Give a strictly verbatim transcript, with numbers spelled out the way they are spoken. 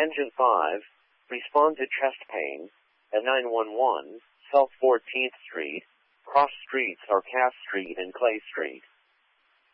Tangent five, respond to chest pain, at nine one one, South fourteenth Street, cross streets are Cass Street and Clay Street.